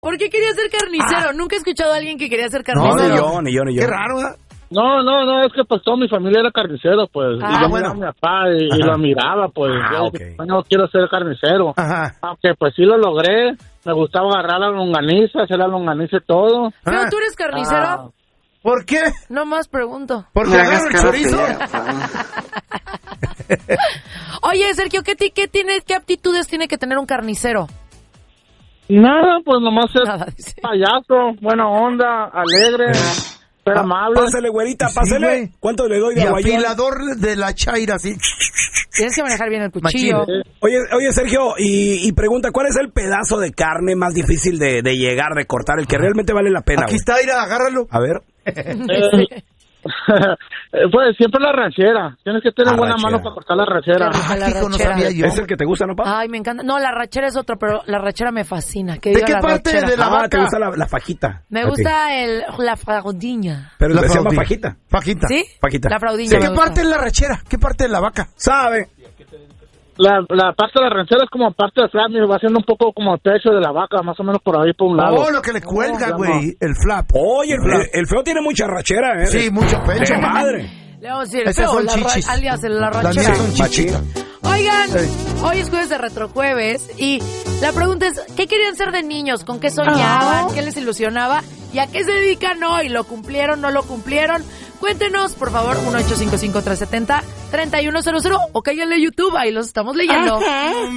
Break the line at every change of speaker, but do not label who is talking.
¿Por qué quería ser carnicero? Nunca he escuchado a alguien que quería ser carnicero.
Ni yo.
Qué raro, ¿eh?
No, es que pues toda mi familia era carnicero, pues. Y yo
bueno.
mi papá y lo admiraba, pues. Yo
ok.
no quiero ser carnicero.
Ajá.
Aunque pues sí lo logré. Me gustaba agarrar la longaniza, hacer la longaniza y todo.
¿Pero tú eres carnicero?
¿Por qué?
No más pregunto.
¿Porque
No hagas
agarro el
caras
chorizo?
Oye, Sergio, ¿qué aptitudes tiene que tener un carnicero?
Nada, pues nomás
Nada,
es
dice.
payaso, buena onda, alegre, ser amable.
Pásale, güerita,
Sí,
pásale.
güey.
¿Cuánto le doy
Y
de aguayón?
afilador de la chaira, así.
Tienes que manejar bien el cuchillo.
Machín.
Oye, Sergio, y pregunta, ¿cuál es el pedazo de carne más difícil de llegar, de cortar, el que realmente vale la pena?
Aquí
güey?
está, Ira, agárralo.
A ver.
Pues siempre la ranchera. Tienes que tener buena
Arrachera.
mano para cortar la ranchera.
Qué rica la
Hijo, no
rachera.
sabía yo.
¿Es el que te gusta, no, pa?
Ay, me encanta. No, la rachera es otro, pero la rachera me fascina. Que
¿De
diga
qué
la
parte
rachera.
de la vaca?
¿te gusta la fajita?
Me
A ti.
gusta la fraudiña.
Pero
La
se llama
fraudilla.
fajita.
Fajita.
¿Sí?
Fajita.
La fraudiña.
¿De
me
qué
gusta.
parte es la rachera? ¿Qué parte de la vaca?
¿Sabe?
La parte de la ranchera es como parte del flap, va haciendo un poco como el pecho de la vaca, más o menos por ahí, por un lado.
Oh, lo que le cuelga, güey. El flap.
Oye, el feo tiene mucha rachera, ¿eh?
Sí, mucho pecho.
De madre.
Le vamos a decir,
Esas
feo,
son
la
chichis.
alias la
Las
rachera.
mías son chichitas.
Oigan, hoy es jueves de Retrojueves y la pregunta es, ¿qué querían ser de niños? ¿Con qué soñaban? ¿Qué les ilusionaba? ¿Y a qué se dedican hoy? ¿Lo cumplieron? ¿No lo cumplieron? Cuéntenos, por favor, 1-855-370-3100 o cáiganle a YouTube, ahí los estamos leyendo.